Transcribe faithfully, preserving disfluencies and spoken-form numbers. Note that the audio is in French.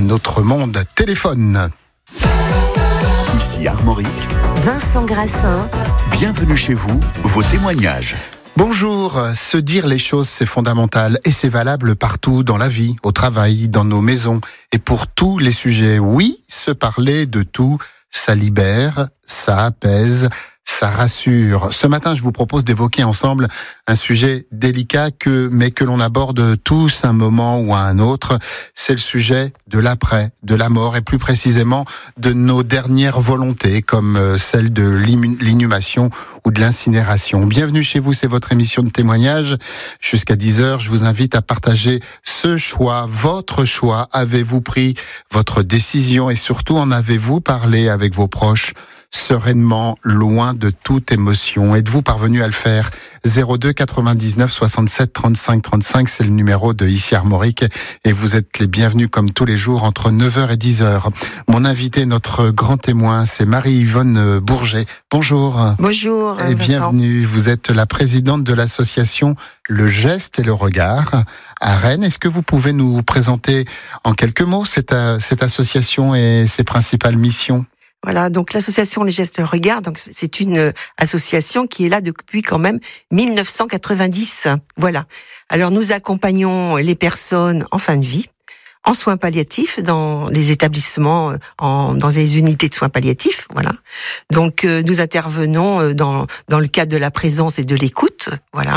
un autre monde téléphone. Ici Armorique, Vincent Grassin. Bienvenue chez vous, vos témoignages. Bonjour, se dire les choses c'est fondamental et c'est valable partout dans la vie, au travail, dans nos maisons et pour tous les sujets. Oui, se parler de tout, ça libère, ça apaise, ça rassure. Ce matin, je vous propose d'évoquer ensemble un sujet délicat que, mais que l'on aborde tous un moment ou à un autre. C'est le sujet de l'après, de la mort et plus précisément de nos dernières volontés comme celle de l'inhumation ou de l'incinération. Bienvenue chez vous, c'est votre émission de témoignage. Jusqu'à dix heures, je vous invite à partager ce choix, votre choix. Avez-vous pris votre décision et surtout en avez-vous parlé avec vos proches sereinement, loin de toute émotion? Êtes-vous parvenu à le faire? Zéro deux quatre-vingt-dix-neuf soixante-sept trente-cinq trente-cinq, c'est le numéro de Ici Armorique et vous êtes les bienvenus comme tous les jours entre neuf heures et dix heures. Mon invité, notre grand témoin, c'est Marie-Yvonne Bourget. Bonjour. Bonjour. Et bienvenue. Vous êtes la présidente de l'association Le Geste et le Regard à Rennes. Est-ce que vous pouvez nous présenter en quelques mots cette, cette association et ses principales missions? Voilà, donc l'association Les Gestes et le Regard, donc c'est une association qui est là depuis quand même mille neuf cent quatre-vingt-dix. Voilà. Alors nous accompagnons les personnes en fin de vie, en soins palliatifs, dans les établissements, en, dans les unités de soins palliatifs. Voilà. Donc euh, nous intervenons dans dans le cadre de la présence et de l'écoute. Voilà.